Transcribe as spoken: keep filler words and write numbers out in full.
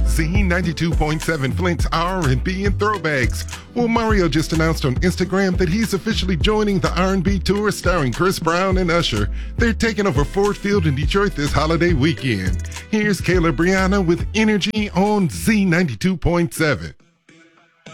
Z ninety-two point seven Flint's R and B and throwbacks. Well, Mario just announced on Instagram that he's officially joining the R and B tour starring Chris Brown and Usher. They're taking over Ford Field in Detroit this holiday weekend. Here's Kayla Brianna with Energy on Z ninety-two point seven.